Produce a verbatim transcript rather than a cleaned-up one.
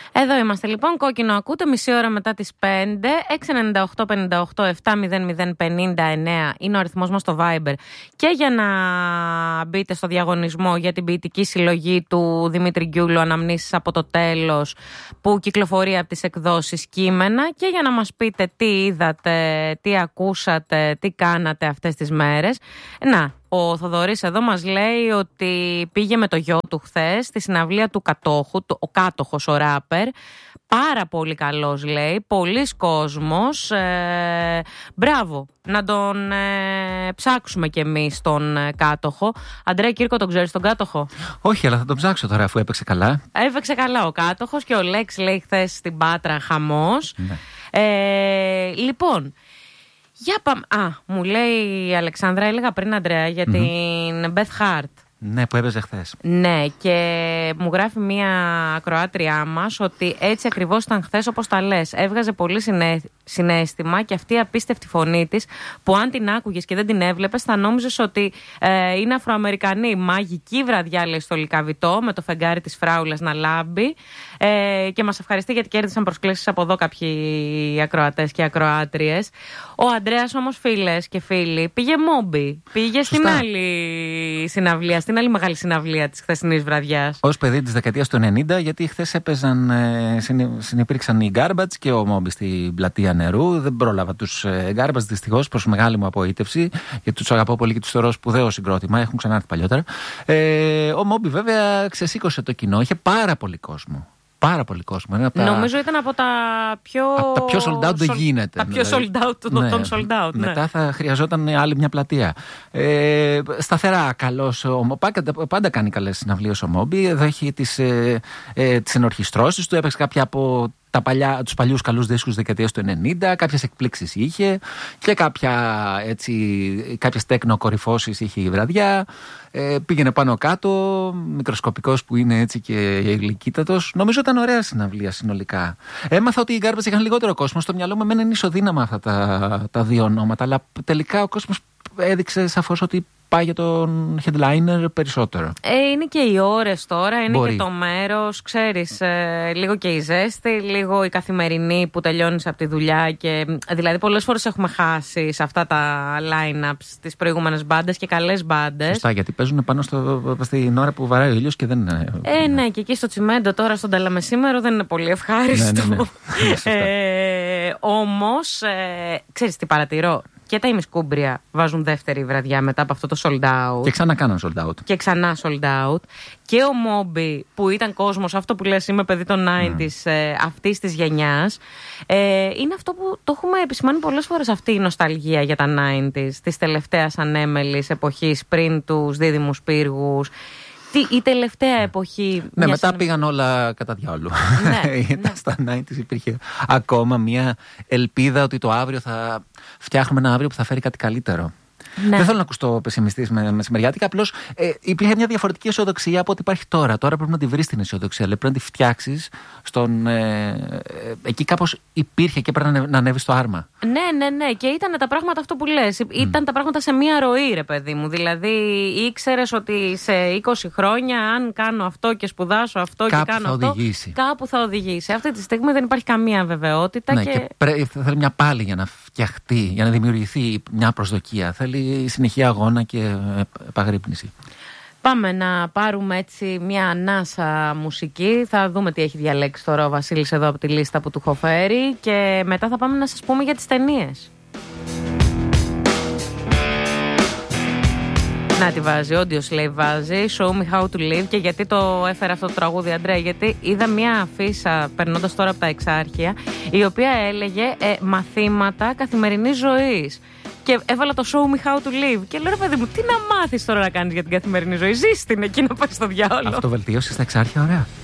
Εδώ είμαστε λοιπόν, κόκκινο ακούτε, μισή ώρα μετά τις πέντε. Έξι εννιά οκτώ πενήντα οκτώ επτά μηδέν μηδέν πενήντα εννέα είναι ο αριθμός μας στο Viber. Και για να μπείτε στο διαγωνισμό για την ποιητική συλλογή του Δημήτρη Γκιούλου, Αναμνήσεις από το τέλος, που κυκλοφορεί από τις εκδόσεις Κείμενα, και για να μας πείτε τι είδατε, τι ακούσατε, τι κάνατε αυτές τις μέρες. Να, ο Θοδωρής εδώ μας λέει ότι πήγε με το γιο του χθες στη συναυλία του Κατόχου, ο Κάτοχος, ο ράπερ. Πάρα πολύ καλός, λέει, πολλής κόσμος. Ε, μπράβο, να τον ε, ψάξουμε κι εμείς τον ε, Κάτοχο. Αντρέα Κύρκο, τον ξέρεις τον Κάτοχο? Όχι, αλλά θα τον ψάξω τώρα, αφού έπαιξε καλά. Έπαιξε καλά ο Κάτοχος και ο Λέξ, λέει, χθες στην Πάτρα χαμός. Ναι. Ε, λοιπόν... Για πάμε. Α, μου λέει η Αλεξάνδρα, έλεγα πριν, Αντρέα, για mm-hmm. την Beth Hart. Ναι, που έπαιζε χθες. Ναι, και μου γράφει μία ακροάτριά μας ότι έτσι ακριβώς ήταν χθες όπως τα λες. Έβγαζε πολύ συνέ... συναίσθημα και αυτή η απίστευτη φωνή της, που αν την άκουγες και δεν την έβλεπες θα νόμιζες ότι ε, είναι Αφροαμερικανή. Μαγική βραδιά, λέει, στο Λυκαβητό, με το φεγγάρι της Φράουλας να λάμπει. Ε, και μας ευχαριστεί γιατί κέρδισαν προσκλήσεις από εδώ κάποιοι ακροατές και ακροάτριες. Ο Αντρέας όμως, φίλες και φίλοι, πήγε Μόμπι. Πήγε Σωστά. στην άλλη συναυλία, στην άλλη μεγάλη συναυλία της χθεσινής βραδιάς. Ως παιδί της δεκαετίας του ενενήντα, γιατί χθες έπαιζαν, ε, συνυπήρξαν οι Garbage και ο Μόμπι στην πλατεία Νερού. Δεν πρόλαβα τους ε, Garbage, δυστυχώς, προς μεγάλη μου απογοήτευση, γιατί τους αγαπώ πολύ και τους θεωρώ σπουδαίο συγκρότημα. Έχουν ξανάρθει παλιότερα. Ε, ο Μόμπι, βέβαια, ξεσήκωσε το κοινό. Είχε πάρα πολύ κόσμο. Πάρα πολύ κόσμο. Είναι τα... Νομίζω ήταν από τα πιο. Από τα πιο sold out δεν γίνεται. Τα πιο δηλαδή. sold out των ναι. sold out. Ναι. Μετά θα χρειαζόταν άλλη μια πλατεία. Ε, σταθερά καλός. Πάντα, πάντα κάνει καλές συναυλίες ο Μόμπι. Εδώ έχει τις, ε, ε, τις ενορχιστρώσεις του. Έπαιξε κάποια από τα παλιά, τους παλιούς καλούς δίσκους δεκαετίας του ενενήντα. Κάποιες εκπλήξεις είχε και κάποια, έτσι, κάποιες τέκνο κορυφώσεις είχε η βραδιά. Ε, πήγαινε πάνω κάτω, μικροσκοπικός που είναι, έτσι, και γλυκύτατος. Νομίζω ήταν ωραία συναυλία συνολικά. Έμαθα ότι οι Garbage είχαν λιγότερο κόσμο. Στο μυαλό μου εμένα είναι ισοδύναμα αυτά τα, τα δύο ονόματα, αλλά τελικά ο κόσμος έδειξε σαφώς ότι πάει για τον headliner περισσότερο. Ε, είναι και οι ώρες τώρα, είναι Μπορεί. και το μέρος, ξέρεις, ε, λίγο και η ζέστη, λίγο η καθημερινή που τελειώνεις από τη δουλειά. Και, δηλαδή πολλές φορές έχουμε χάσει σε αυτά τα line-ups τις προηγούμενες μπάντες και καλές μπάντες. Σωστά, γιατί παίζουν πάνω στο, στην ώρα που βαράει ο ήλιος και δεν είναι... Ε, ναι, και εκεί στο τσιμέντο τώρα στον Ταλαμεσήμερο δεν είναι πολύ ευχάριστο. Ναι, ναι, ναι. ε, όμως, ε, ξέρεις τι παρατηρώ? Και τα ημισκούμπρια βάζουν δεύτερη βραδιά μετά από αυτό το sold out. Και ξανά κάναν sold out. Και ξανά sold out. Και ο Μόμπι, που ήταν κόσμος, αυτό που λες, είμαι παιδί των ενενήντα, mm. ε, αυτής της γενιάς, ε, είναι αυτό που το έχουμε επισημάνει πολλές φορές, αυτή η νοσταλγία για τα ενενήντα, της τελευταίας ανέμελης εποχής πριν τους δίδυμους πύργους. Η τελευταία εποχή. Ναι, μετά σαν... πήγαν όλα κατά διάολου. Ναι, ναι. Στα ενενήντα υπήρχε ακόμα μια ελπίδα ότι το αύριο θα φτιάχνουμε ένα αύριο που θα φέρει κάτι καλύτερο. Ναι. Δεν θέλω να ακουστώ πεσημιστής με μεσημεριάτικα. Απλώς ε, υπήρχε μια διαφορετική αισιοδοξία από ό,τι υπάρχει τώρα. Τώρα πρέπει να τη βρεις την αισιοδοξία, αλλά πρέπει να τη φτιάξεις. Στον, ε, ε, εκεί κάπως υπήρχε και πρέπει να, να ανέβει στο άρμα. Ναι, ναι, ναι. Και ήταν τα πράγματα αυτό που λες. Mm. Ήταν τα πράγματα σε μια ροή, ρε παιδί μου. Δηλαδή ήξερες ότι σε είκοσι χρόνια, αν κάνω αυτό και σπουδάσω αυτό κάπου και κάνω θα αυτό. Οδηγήσει. Κάπου θα οδηγήσει. Αυτή τη στιγμή δεν υπάρχει καμία βεβαιότητα. Ναι, και... και πρέ, θέλει μια πάλη για να φτιαχτεί, για να δημιουργηθεί μια προσδοκία. Θέλει συνεχή αγώνα και επαγρύπνηση. Πάμε να πάρουμε έτσι μια ανάσα μουσική. Θα δούμε τι έχει διαλέξει τώρα ο Βασίλης εδώ από τη λίστα που του έχω φέρει. Και μετά θα πάμε να σας πούμε για τις ταινίες. Να τη βάζει, όντιος λέει βάζει. Show me how to live. Και γιατί το έφερα αυτό το τραγούδι, Αντρέα? Γιατί είδα μια αφίσα περνώντας τώρα από τα Εξάρχεια, η οποία έλεγε ε, μαθήματα καθημερινής ζωής. Και έβαλα το show me how to live. Και λέω, ρε παιδί μου, τι να μάθεις τώρα να κάνεις για την καθημερινή ζωή? Ζεις την εκεί να πας στο διάολο. Αυτό βελτίωσε στα Εξάρχεια, ωραία.